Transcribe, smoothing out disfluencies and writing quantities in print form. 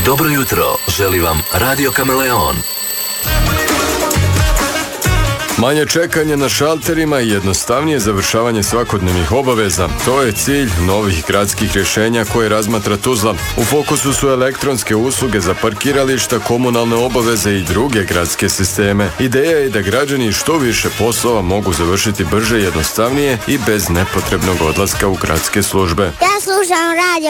Dobro jutro, želi vam Radio Kameleon. Manje čekanje na šalterima i jednostavnije završavanje svakodnevnih obaveza. To je cilj novih gradskih rješenja koje razmatra Tuzla. U fokusu su elektronske usluge za parkirališta, komunalne obaveze i druge gradske sisteme. Ideja je da građani što više poslova mogu završiti brže, jednostavnije i bez nepotrebnog odlaska u gradske službe. Ja slušam Radio